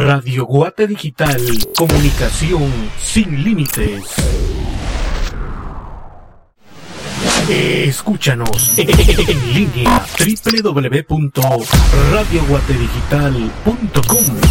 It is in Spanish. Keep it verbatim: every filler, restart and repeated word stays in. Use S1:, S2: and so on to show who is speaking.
S1: Radio Guate Digital, comunicación sin límites. Escúchanos en línea doble u doble u doble u punto radio guate digital punto com.